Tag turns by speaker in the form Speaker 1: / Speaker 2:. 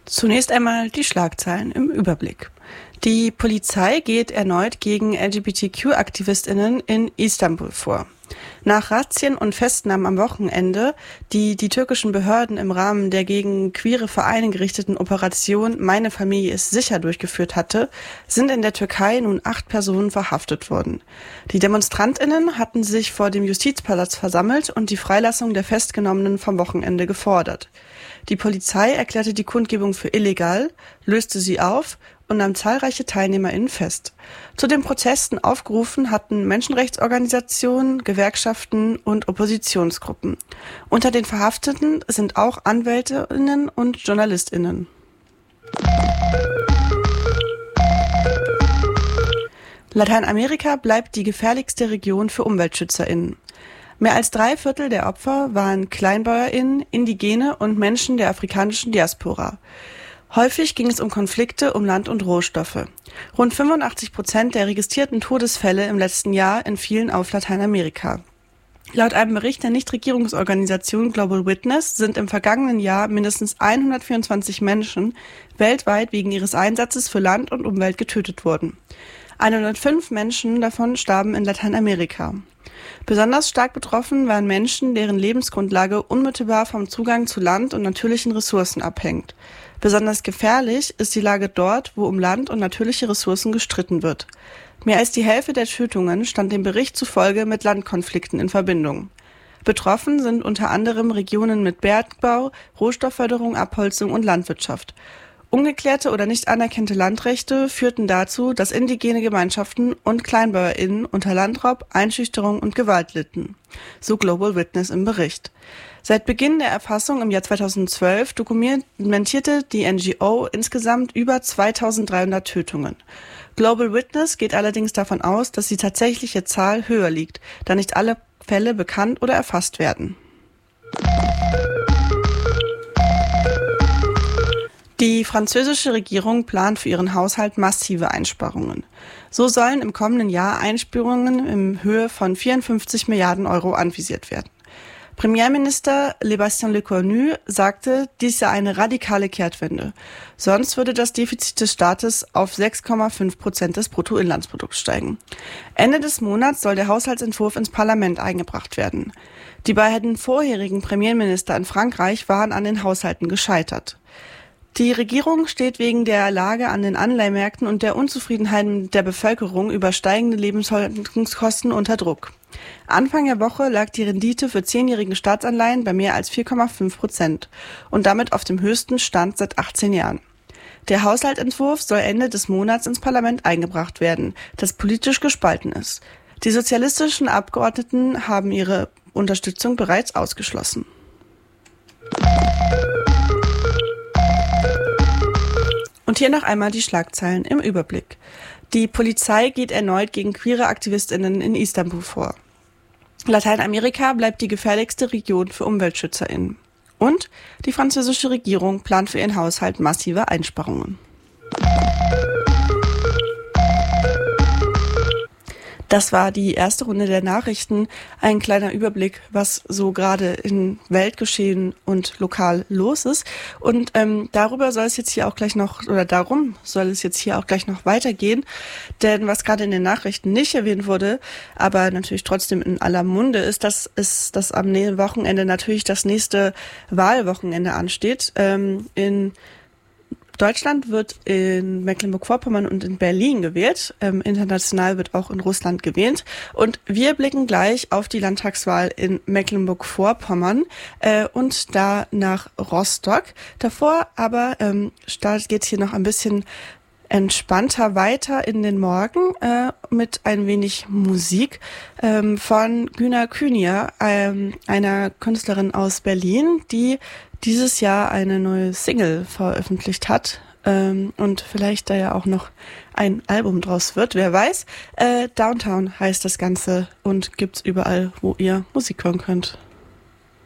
Speaker 1: Zunächst einmal die Schlagzeilen im Überblick. Die Polizei geht erneut gegen LGBTQ-AktivistInnen in Istanbul vor. Nach Razzien und Festnahmen am Wochenende, die die türkischen Behörden im Rahmen der gegen queere Vereine gerichteten Operation Meine Familie ist sicher durchgeführt hatte, sind in der Türkei nun 8 Personen verhaftet worden. Die DemonstrantInnen hatten sich vor dem Justizpalast versammelt und die Freilassung der Festgenommenen vom Wochenende gefordert. Die Polizei erklärte die Kundgebung für illegal, löste sie auf und nahm zahlreiche TeilnehmerInnen fest. Zu den Protesten aufgerufen hatten Menschenrechtsorganisationen, Gewerkschaften und Oppositionsgruppen. Unter den Verhafteten sind auch AnwältInnen und JournalistInnen. Lateinamerika bleibt die gefährlichste Region für UmweltschützerInnen. Mehr als 3/4 der Opfer waren KleinbäuerInnen, Indigene und Menschen der afrikanischen Diaspora. Häufig ging es um Konflikte um Land und Rohstoffe. Rund 85% der registrierten Todesfälle im letzten Jahr entfielen auf Lateinamerika. Laut einem Bericht der Nichtregierungsorganisation Global Witness sind im vergangenen Jahr mindestens 124 Menschen weltweit wegen ihres Einsatzes für Land und Umwelt getötet worden. 105 Menschen davon starben in Lateinamerika. Besonders stark betroffen waren Menschen, deren Lebensgrundlage unmittelbar vom Zugang zu Land und natürlichen Ressourcen abhängt. Besonders gefährlich ist die Lage dort, wo um Land und natürliche Ressourcen gestritten wird. Mehr als die Hälfte der Tötungen stand dem Bericht zufolge mit Landkonflikten in Verbindung. Betroffen sind unter anderem Regionen mit Bergbau, Rohstoffförderung, Abholzung und Landwirtschaft. Ungeklärte oder nicht anerkannte Landrechte führten dazu, dass indigene Gemeinschaften und KleinbäuerInnen unter Landraub, Einschüchterung und Gewalt litten. So Global Witness im Bericht. Seit Beginn der Erfassung im Jahr 2012 dokumentierte die NGO insgesamt über 2300 Tötungen. Global Witness geht allerdings davon aus, dass die tatsächliche Zahl höher liegt, da nicht alle Fälle bekannt oder erfasst werden. Die französische Regierung plant für ihren Haushalt massive Einsparungen. So sollen im kommenden Jahr Einsparungen in Höhe von 54 Milliarden Euro anvisiert werden. Premierminister Sébastien Lecornu sagte, dies sei eine radikale Kehrtwende. Sonst würde das Defizit des Staates auf 6,5% des Bruttoinlandsprodukts steigen. Ende des Monats soll der Haushaltsentwurf ins Parlament eingebracht werden. Die beiden vorherigen Premierminister in Frankreich waren an den Haushalten gescheitert. Die Regierung steht wegen der Lage an den Anleihmärkten und der Unzufriedenheit der Bevölkerung über steigende Lebenshaltungskosten unter Druck. Anfang der Woche lag die Rendite für 10-jährige Staatsanleihen bei mehr als 4,5% und damit auf dem höchsten Stand seit 18 Jahren. Der Haushaltsentwurf soll Ende des Monats ins Parlament eingebracht werden, das politisch gespalten ist. Die sozialistischen Abgeordneten haben ihre Unterstützung bereits ausgeschlossen. Und hier noch einmal die Schlagzeilen im Überblick. Die Polizei geht erneut gegen queere AktivistInnen in Istanbul vor. Lateinamerika bleibt die gefährlichste Region für UmweltschützerInnen. Und die französische Regierung plant für ihren Haushalt massive Einsparungen. Das war die erste Runde der Nachrichten. Ein kleiner Überblick, was so gerade in Weltgeschehen und lokal los ist. Und darum soll es jetzt hier auch gleich noch weitergehen. Denn was gerade in den Nachrichten nicht erwähnt wurde, aber natürlich trotzdem in aller Munde ist, dass am Wochenende natürlich das nächste Wahlwochenende ansteht. In Deutschland wird in Mecklenburg-Vorpommern und in Berlin gewählt. International wird auch in Russland gewählt. Und wir blicken gleich auf die Landtagswahl in Mecklenburg-Vorpommern und da nach Rostock. Davor aber geht es hier noch ein bisschen entspannter weiter in den Morgen mit ein wenig Musik von Güner Kühnier, einer Künstlerin aus Berlin, die dieses Jahr eine neue Single veröffentlicht hat und vielleicht da ja auch noch ein Album draus wird, wer weiß. Downtown heißt das Ganze und gibt's überall, wo ihr Musik hören könnt.